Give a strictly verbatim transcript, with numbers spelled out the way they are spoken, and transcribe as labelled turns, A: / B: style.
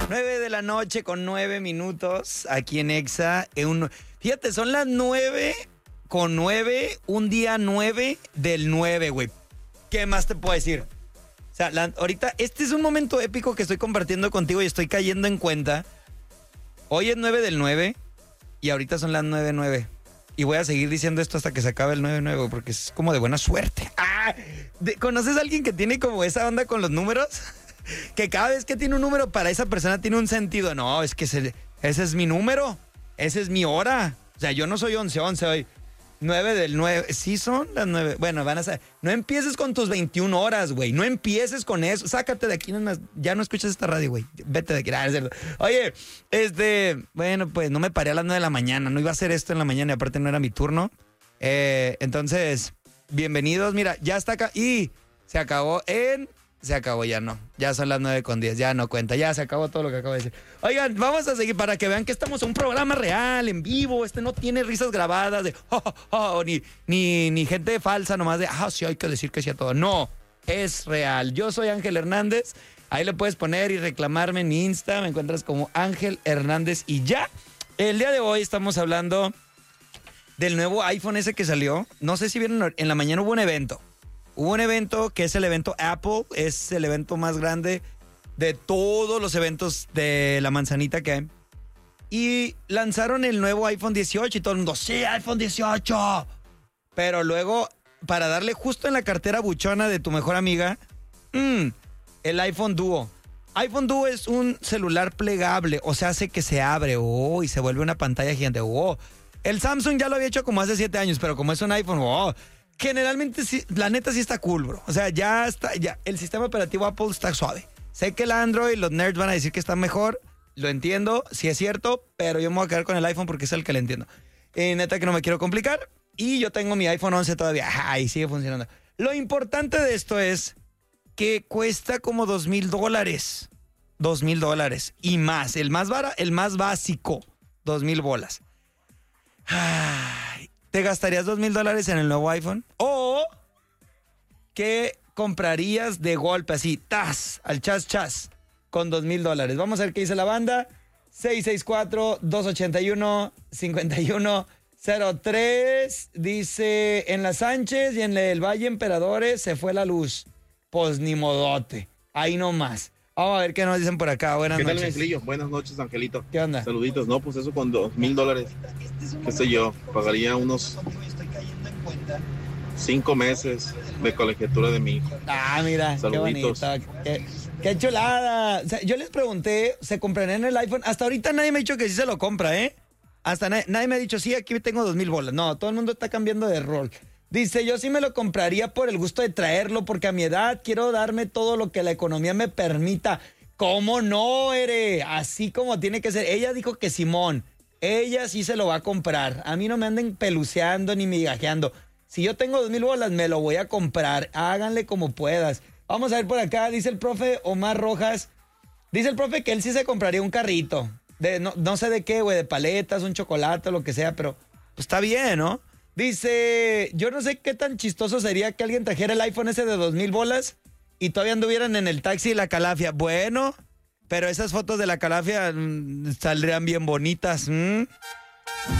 A: nueve de la noche con nueve minutos aquí en Exa. En un, fíjate, son las nueve con nueve, un día nueve del nueve, güey. ¿Qué más te puedo decir? O sea, la, ahorita, este es un momento épico que estoy compartiendo contigo y estoy cayendo en cuenta. Hoy es nueve del nueve y ahorita son las nueve nueve. Y voy a seguir diciendo esto hasta que se acabe el nueve nueve porque es como de buena suerte. ¡Ah! De, ¿conoces a alguien que tiene como esa onda con los números? Que cada vez que tiene un número para esa persona tiene un sentido. No, es que ese, ese es mi número. Esa es mi hora. O sea, yo no soy once once hoy. nueve del nueve. Sí son las nueve. Bueno, van a ser. No empieces con tus veintiuna horas, güey. No empieces con eso. Sácate de aquí. No más. Ya no escuchas esta radio, güey. Vete de aquí. Ah, es cierto. Oye, este... Bueno, pues no me paré a las nueve de la mañana. No iba a hacer esto en la mañana y aparte no era mi turno. Eh, entonces, bienvenidos. Mira, ya está acá. Y se acabó en... Se acabó, ya no. Ya son las nueve con diez, ya no cuenta. Ya se acabó todo lo que acabo de decir. Oigan, vamos a seguir para que vean que estamos en un programa real, en vivo. Este no tiene risas grabadas de... Oh, oh, oh, ni, ni, ni gente falsa nomás de... Ah, sí, hay que decir que sí a todo. No, es real. Yo soy Ángel Hernández. Ahí le puedes poner y reclamarme en mi Insta. Me encuentras como Ángel Hernández y ya. El día de hoy estamos hablando del nuevo iPhone ese que salió. No sé si vieron, en la mañana hubo un evento. Hubo un evento que es el evento Apple, es el evento más grande de todos los eventos de la manzanita que hay. Y lanzaron el nuevo iPhone dieciocho y todo el mundo, ¡sí, iPhone dieciocho! Pero luego, para darle justo en la cartera buchona de tu mejor amiga, mmm, el iPhone Duo. iPhone Duo es un celular plegable, o sea, hace que se abre, oh, y se vuelve una pantalla gigante, oh. El Samsung ya lo había hecho como hace siete años, pero como es un iPhone, oh. Generalmente, sí, la neta sí está cool, bro. O sea, ya está, ya, el sistema operativo Apple está suave. Sé que el Android, los nerds van a decir que está mejor, lo entiendo, sí es cierto, pero yo me voy a quedar con el iPhone porque es el que le entiendo. Y neta que no me quiero complicar, y yo tengo mi iPhone once todavía, ay, sigue funcionando. Lo importante de esto es que cuesta como dos mil dólares, dos mil dólares y más, el más barato, el más básico, dos mil bolas. Ay. ¿Te gastarías dos mil dólares en el nuevo iPhone? ¿O qué comprarías de golpe así, tas, al chas chas, con dos mil dólares? Vamos a ver qué dice la banda. seis seis cuatro, dos ocho uno, cinco uno cero tres. Dice, en la Sánchez y en el Valle Emperadores se fue la luz. Pues ni modote. Ahí nomás. Vamos a ver qué nos dicen por acá. Buenas
B: ¿Qué
A: noches.
B: tal, Angelillo? Buenas noches, Angelito.
A: ¿Qué onda?
B: Saluditos. No, pues eso con dos mil dólares. ¿Qué sé yo? Pagaría unos cinco meses de colegiatura de mi hijo.
A: Ah, mira,
B: Saluditos.
A: qué bonito. Qué, qué chulada. O sea, yo les pregunté, ¿se comprarían el iPhone? Hasta ahorita nadie me ha dicho que sí se lo compra, ¿eh? Hasta nadie, nadie me ha dicho, sí, aquí tengo dos mil bolas. No, todo el mundo está cambiando de rol. Dice, yo sí me lo compraría por el gusto de traerlo, porque a mi edad quiero darme todo lo que la economía me permita. ¿Cómo no, Ere? Así como tiene que ser. Ella dijo que Simón, ella sí se lo va a comprar. A mí no me anden peluceando ni migajeando. Si yo tengo dos mil bolas, me lo voy a comprar. Háganle como puedas. Vamos a ver por acá, dice el profe Omar Rojas. Dice el profe que él sí se compraría un carrito. De, no, no sé de qué, güey, de paletas, un chocolate, lo que sea, pero pues está bien, ¿no? Dice, yo no sé qué tan chistoso sería que alguien trajera el iPhone ese de dos mil bolas y todavía anduvieran en el taxi y la calafia. Bueno, pero esas fotos de la calafia mmm, saldrían bien bonitas. ¿Mm?